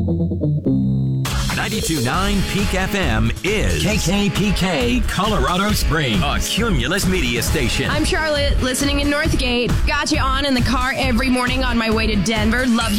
92.9 Peak FM is KKPK Colorado Springs, a Cumulus media station. I'm Charlotte, listening in Northgate. Got you on in the car every morning on my way to Denver. Love you.